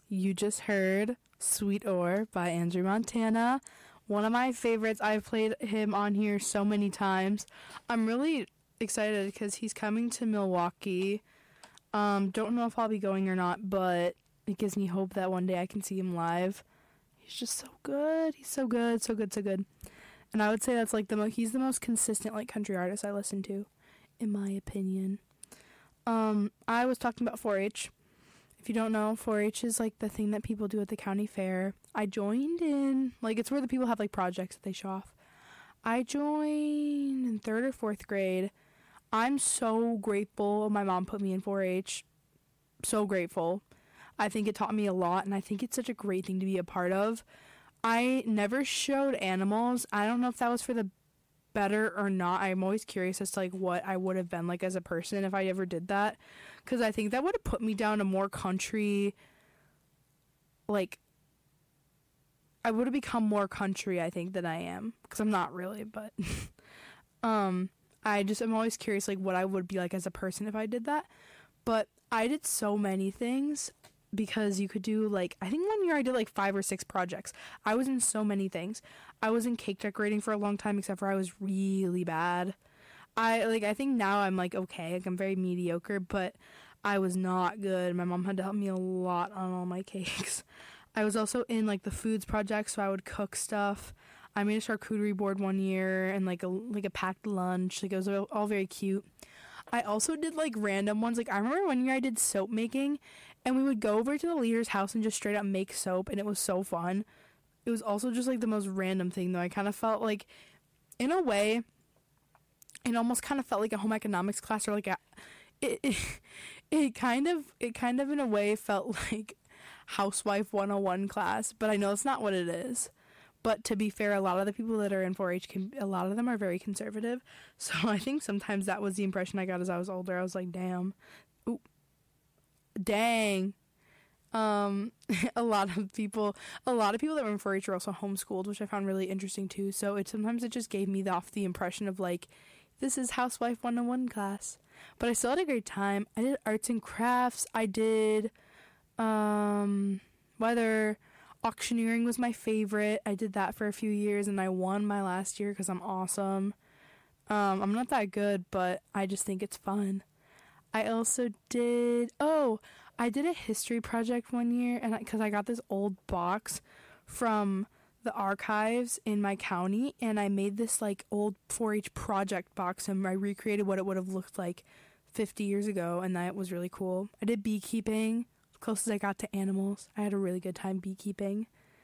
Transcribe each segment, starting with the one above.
You just heard Sweet Ore by Andrew Montana. One of my favorites. I've played him on here so many times. I'm really excited because he's coming to Milwaukee. Don't know if I'll be going or not, but it gives me hope that one day I can see him live. He's just so good. He's so good, so good, so good. And I would say that's like he's the most consistent like country artist I listen to, in my opinion. I was talking about 4-H. If you don't know, 4-H is like the thing that people do at the county fair. I joined in, like, it's where the people have like projects that they show off. I joined in 3rd or 4th grade. I'm so grateful my mom put me in 4-H. So grateful. I think it taught me a lot, and I think it's such a great thing to be a part of. I never showed animals. I don't know if that was for the better or not. I'm always curious as to like what I would have been like as a person if I ever did that, because I think that would have put me down a more country, like I would have become more country, I think, than I am, because I'm not really, but I'm always curious like what I would be like as a person if I did that. But I did so many things, because you could do like, I think one year I did like 5 or 6 projects. I was in so many things. I was in cake decorating for a long time, except for I was really bad. I think now I'm like okay, like I'm very mediocre, but I was not good. My mom had to help me a lot on all my cakes. I was also in like the foods project, so I would cook stuff. I made a charcuterie board one year and like a packed lunch. Like it was all very cute. I also did like random ones. Like I remember one year I did soap making, and we would go over to the leader's house and just straight up make soap, and it was so fun. It was also just like the most random thing though. I kind of felt like, in a way, it almost kind of felt like a home economics class, or like it kind of in a way felt like Housewife 101 class, but I know it's not what it is. But to be fair, a lot of the people that are in 4-H, a lot of them are very conservative. So I think sometimes that was the impression I got as I was older. I was like, damn. Ooh. Dang. A lot of people that were in 4-H are also homeschooled, which I found really interesting too. So sometimes it just gave me the impression of like, this is Housewife 101 class. But I still had a great time. I did arts and crafts. I did, auctioneering was my favorite. I did that for a few years, and I won my last year because I'm awesome. I'm not that good, but I just think it's fun. I also did I did a history project one year, and because I got this old box from the archives in my county, and I made this like old 4-H project box, and I recreated what it would have looked like 50 years ago, and that was really cool. I did beekeeping, close as I got to animals. I had a really good time beekeeping.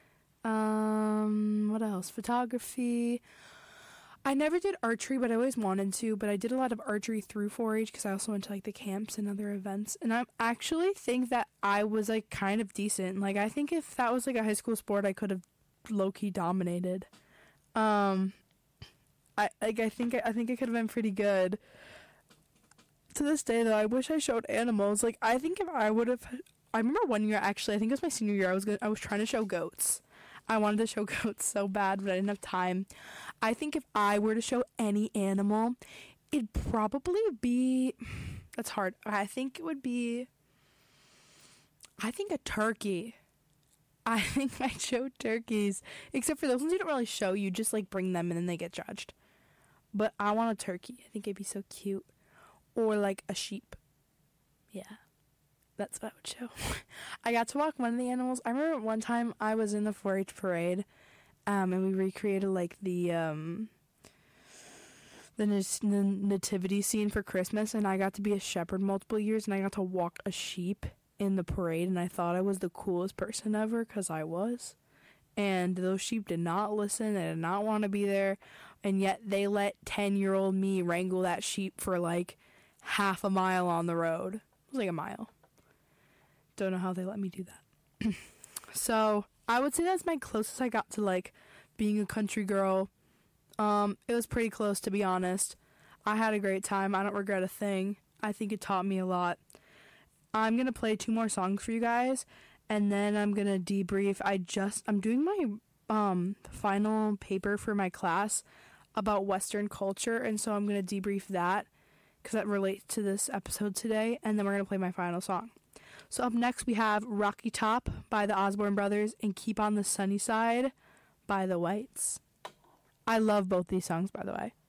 What else? Photography. I never did archery, but I always wanted to. But I did a lot of archery through 4-H because I also went to like the camps and other events. And I actually think that I was like kind of decent. Like I think if that was like a high school sport, I could have low-key dominated. I think I could have been pretty good. To this day, though, I wish I showed animals. Like I think if I would have, I remember one year actually. I think it was my senior year. I was trying to show goats. I wanted to show goats so bad, but I didn't have time. I think if I were to show any animal, it'd probably be, that's hard. I think it would be, a turkey. I think I'd show turkeys. Except for those ones you don't really show. You just like bring them and then they get judged. But I want a turkey. I think it'd be so cute. Or like a sheep. Yeah. That's what I would show. I got to walk one of the animals. I remember one time I was in the 4-H parade, and we recreated like the nativity scene for Christmas, and I got to be a shepherd multiple years, and I got to walk a sheep in the parade, and I thought I was the coolest person ever, because I was. And those sheep did not listen. They did not want to be there, and yet they let 10-year-old me wrangle that sheep for like half a mile on the road. It was like a mile. Don't know how they let me do that. So I would say that's my closest I got to like being a country girl. It was pretty close, to be honest. I had a great time. I don't regret a thing. I think it taught me a lot. I'm gonna play 2 more songs for you guys, and then I'm gonna debrief. I'm doing my final paper for my class about Western culture, and so I'm gonna debrief that because that relates to this episode today, and then we're gonna play my final song. So up next we have Rocky Top by the Osborne Brothers and Keep on the Sunny Side by the Whites. I love both these songs, by the way.